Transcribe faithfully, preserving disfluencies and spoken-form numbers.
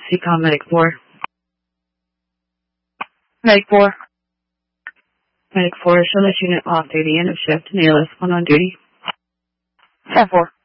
C COM Medic four. Medic four. Medic four, show this unit off duty, end of shift, N A L I S one on duty. ten four.